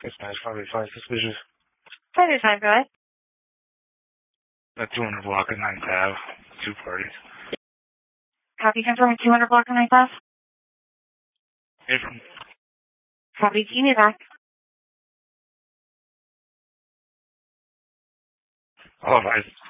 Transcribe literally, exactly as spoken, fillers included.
This man's probably fine suspicious. Plenty of time, go ahead. At two hundred block of ninth Ave. Two parties. Copy confirming two hundred block on ninth Ave. Different. Copy, do you need back? All advised.